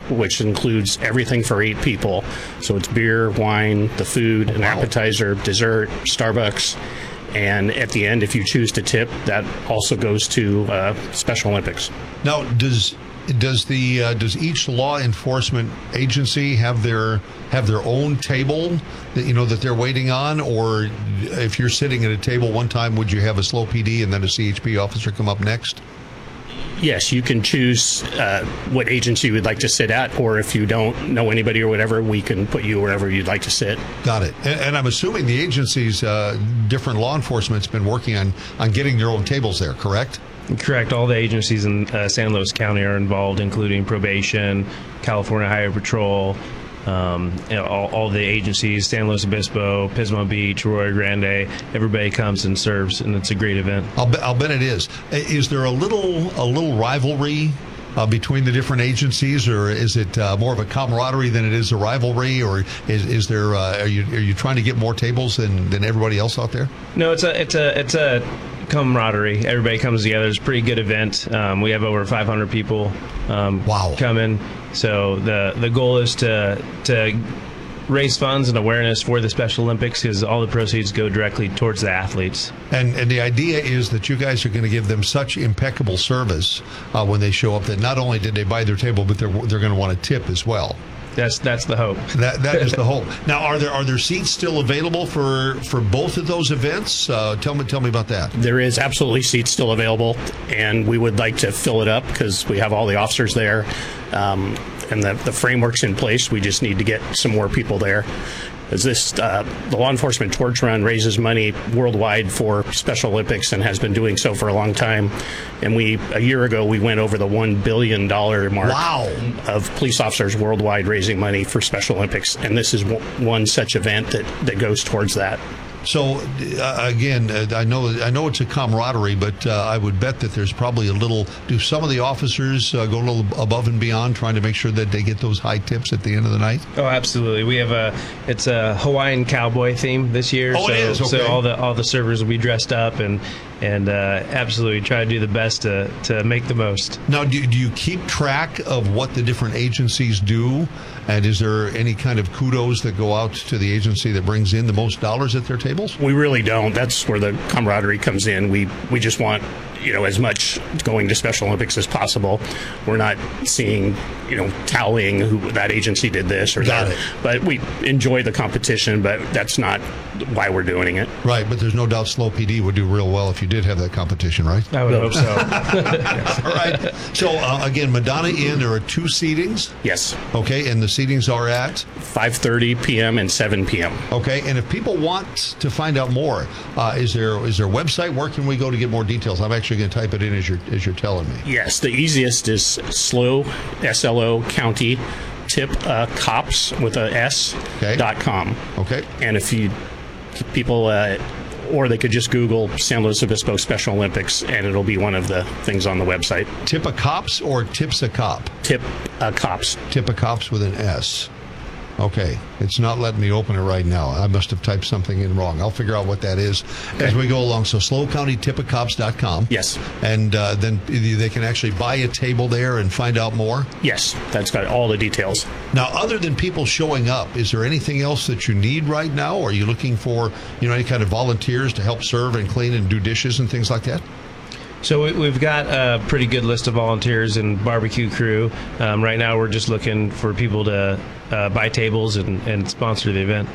which includes everything for 8 people. So it's beer, wine, the food, an appetizer, dessert, Starbucks. And at the end, if you choose to tip, that also goes to Special Olympics. Now, does each law enforcement agency have their own table that they're waiting on, or if you're sitting at a table one time, would you have a SLO PD and then a CHP officer come up next? Yes, you can choose what agency you would like to sit at, or if you don't know anybody or whatever, we can put you wherever you'd like to sit. Got it. And I'm assuming the agencies, different law enforcement's been working on getting their own tables there, correct? Correct. All the agencies in San Luis County are involved, including probation, California Highway Patrol, all the agencies, San Luis Obispo, Pismo Beach, Rio Grande. Everybody comes and serves, and it's a great event. I'll bet it is. Is there a little rivalry between the different agencies, or is it more of a camaraderie than it is a rivalry, or is there are you trying to get more tables than everybody else out there? No, it's a camaraderie. Everybody comes together. It's a pretty good event. We have over 500 people coming. So the goal is to raise funds and awareness for the Special Olympics, because all the proceeds go directly towards the athletes. And the idea is that you guys are going to give them such impeccable service when they show up that not only did they buy their table, but they're going to want to tip as well. That's the hope. That is the hope. Now, are there seats still available for both of those events? Tell me about that. There is absolutely seats still available, and we would like to fill it up because we have all the officers there, and the framework's in place. We just need to get some more people there. As the Law Enforcement Torch Run raises money worldwide for Special Olympics and has been doing so for a long time. And a year ago, we went over the $1 billion mark of police officers worldwide raising money for Special Olympics. And this is one such event that goes towards that. So, again, I know it's a camaraderie, but I would bet that there's probably do some of the officers go a little above and beyond trying to make sure that they get those high tips at the end of the night? Oh, absolutely. We have it's a Hawaiian cowboy theme this year. Oh, it is? Okay. So all the servers will be dressed up and absolutely try to do the best to make the most. Now, do you keep track of what the different agencies do? And is there any kind of kudos that go out to the agency that brings in the most dollars at their tables? We really don't. That's where the camaraderie comes in. We just want as much going to Special Olympics as possible. We're not seeing tallying who that agency did this or that. But we enjoy the competition, but that's not why we're doing it. Right, but there's no doubt SLO PD would do real well if you did have that competition, right? I would hope so. All right. So, again, Madonna Inn, there are 2 seatings? Yes. Okay, and the seatings are at? 5:30 p.m. and 7 p.m. Okay, and if people want to find out more, is there a website? Where can we go to get more details? I'm actually going to type it in as you're telling me. Yes, the easiest is SLO, S-L-O, County, tip cops with a S, .com. Okay. And if people, or they could just Google San Luis Obispo Special Olympics, and it'll be one of the things on the website. Tip a cops or tips a cop? Tip cops. Tip a cops with an S. Okay, it's not letting me open it right now. I must have typed something in wrong. I'll figure out what that is as we go along. So SLOcountytipacops.com. Yes. And then they can actually buy a table there and find out more? Yes, that's got all the details. Now, other than people showing up, is there anything else that you need right now? Or are you looking for any kind of volunteers to help serve and clean and do dishes and things like that? So we've got a pretty good list of volunteers and barbecue crew. Right now we're just looking for people to buy tables and sponsor the event.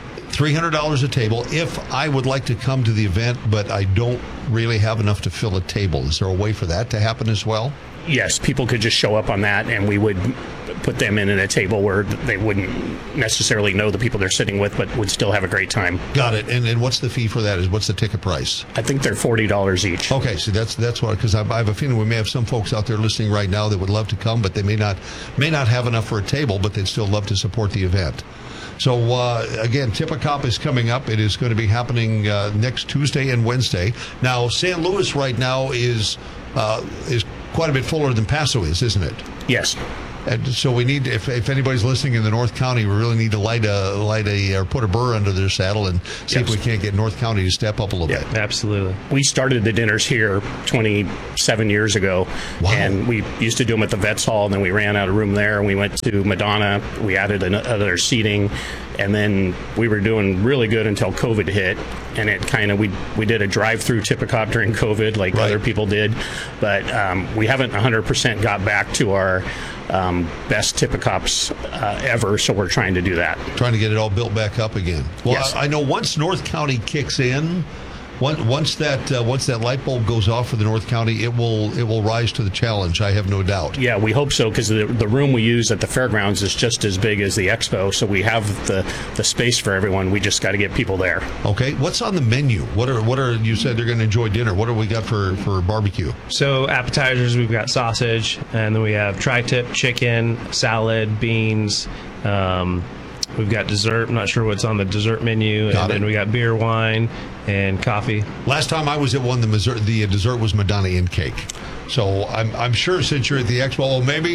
$300 a table. If I would like to come to the event, but I don't really have enough to fill a table, is there a way for that to happen as well? Yes, people could just show up on that, and we would put them in at a table where they wouldn't necessarily know the people they're sitting with, but would still have a great time. Got it. And what's the fee for that? What's the ticket price? I think they're $40 each. Okay, so that's what, because I have a feeling we may have some folks out there listening right now that would love to come, but they may not have enough for a table, but they'd still love to support the event. So, again, Tip a Cop is coming up. It is going to be happening next Tuesday and Wednesday. Now, San Luis right now is quite a bit fuller than Paso is, isn't it? Yes. And so we need, if anybody's listening in the North County, we really need to or put a burr under their saddle and see if we can't get North County to step up a little bit. Absolutely. We started the dinners here 27 years ago, and we used to do them at the Vets Hall, and then we ran out of room there, and we went to Madonna. We added another seating, and then we were doing really good until COVID hit, and it kind of, we did a drive-through Tippecop during COVID like other people did, but we haven't 100% got back to our best Tippecops ever, so we're trying to do that. Trying to get it all built back up again. Well, yes. I know once North County kicks in, once that light bulb goes off for the North County, it will rise to the challenge. I have no doubt. Yeah, we hope so, because the room we use at the fairgrounds is just as big as the expo, so we have the space for everyone. We just got to get people there. Okay, what's on the menu? What are you said they're going to enjoy dinner? What do we got for barbecue? So appetizers, we've got sausage, and then we have tri-tip chicken, salad, beans. We've got dessert. I'm not sure what's on the dessert menu. Then we got beer, wine, and coffee. Last time I was at one, the dessert was Madonna in cake. So I'm sure since you're at the expo, well, maybe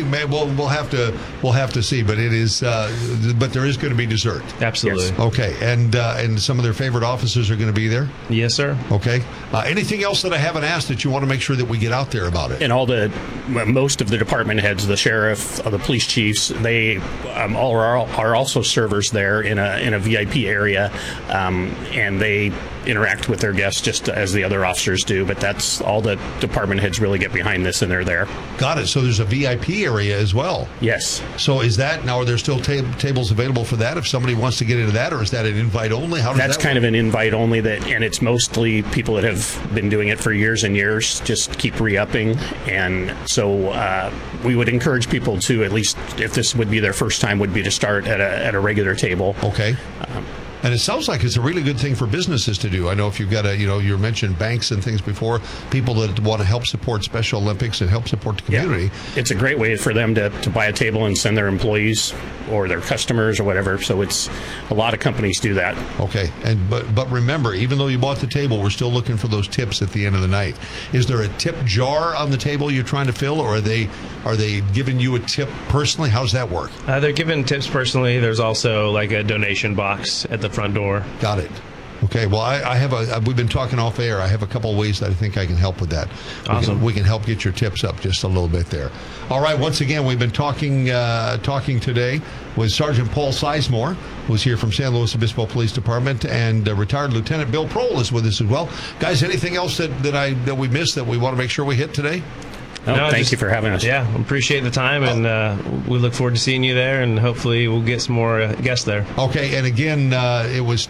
we'll have to see. But it is, but there is going to be dessert. Absolutely. Yes. Okay, and some of their favorite officers are going to be there. Yes, sir. Okay. Anything else that I haven't asked that you want to make sure that we get out there about it? And most of the department heads, the sheriff, the police chiefs, they all are also servers there in a VIP area, and they interact with their guests just as the other officers do. But that's all the department heads really get behind this, and they're there. Got it. So there's a VIP area as well. Yes. So is that now? Are there still tables available for that if somebody wants to get into that, or is that an invite only? How does that's that kind work? of an invite only, and it's mostly people that have been doing it for years and years, just keep re-upping. And so we would encourage people to, at least if this would be their first time, would be to start at a regular table. Okay. And it sounds like it's a really good thing for businesses to do. I know if you've got you mentioned banks and things before, people that want to help support Special Olympics and help support the community. Yeah. It's a great way for them to buy a table and send their employees or their customers or whatever. So it's a lot of companies do that. Okay. But remember, even though you bought the table, we're still looking for those tips at the end of the night. Is there a tip jar on the table you're trying to fill, or are they giving you a tip personally? How does that work? They're giving tips personally. There's also like a donation box at the front door. Got it. Okay. Well, we've been talking off air. I have a couple of ways that I think I can help with that. Awesome. We can help get your tips up just a little bit there. All right. Once again, we've been talking today with Sergeant Paul Sizemore, who's here from San Luis Obispo Police Department, and retired Lieutenant Bill Prohl is with us as well. Guys, anything else that we missed that we want to make sure we hit today? No, thank you for having us. Yeah, appreciate the time, and we look forward to seeing you there, and hopefully we'll get some more guests there. Okay, and again, it was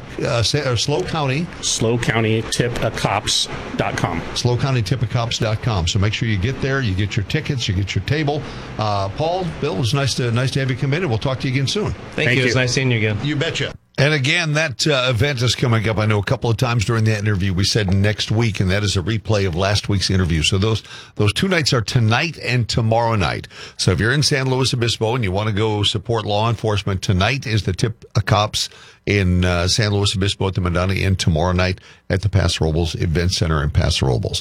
SLO County. SLO County Tippecops.com. SLO County Tippecops.com. So make sure you get there, you get your tickets, you get your table. Paul, Bill, it was nice to have you come in, and we'll talk to you again soon. Thank you. It was nice seeing you again. You betcha. And again, that event is coming up. I know a couple of times during that interview we said next week, and that is a replay of last week's interview. So those 2 nights are tonight and tomorrow night. So if you're in San Luis Obispo and you want to go support law enforcement, tonight is the Tippecops in San Luis Obispo at the Madonna Inn, tomorrow night at the Paso Robles Event Center in Paso Robles.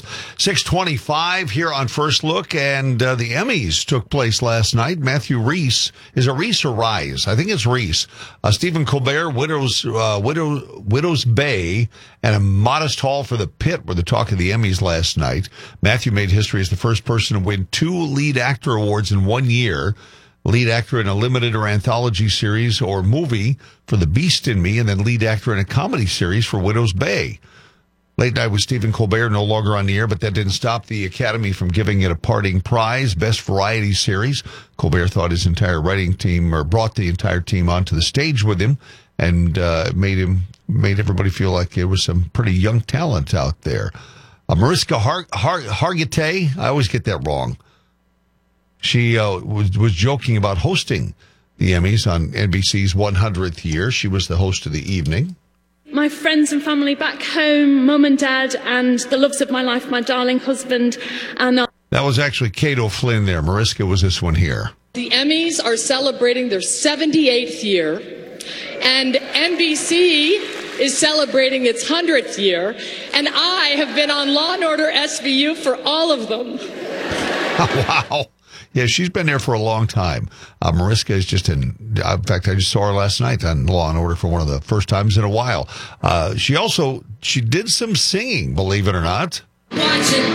6:25 here on First Look, and the Emmys took place last night. Matthew Rhys, is it Rhys or Rise? I think it's Rhys. Stephen Colbert, Widow's Bay, and A Modest Haul for the Pit were the talk of the Emmys last night. Matthew made history as the first person to win 2 lead actor awards in 1 year. Lead actor in a limited or anthology series or movie for The Beast in Me, and then lead actor in a comedy series for Widow's Bay. Late Night with Stephen Colbert, no longer on the air, but that didn't stop the Academy from giving it a parting prize, Best Variety Series. Colbert thought his entire writing team, or brought the entire team onto the stage with him, and made everybody feel like there was some pretty young talent out there. Mariska Hargitay, I always get that wrong. She was joking about hosting the Emmys on NBC's 100th year. She was the host of the evening. My friends and family back home, mum and dad, and the loves of my life, my darling husband, and that was actually Kate O'Flynn there. Mariska was this one here. The Emmys are celebrating their 78th year, and NBC is celebrating its 100th year, and I have been on Law & Order SVU for all of them. Wow. Yeah, she's been there for a long time. Mariska is just in fact, I just saw her last night on Law and Order for one of the first times in a while. She did some singing, believe it or not. Watching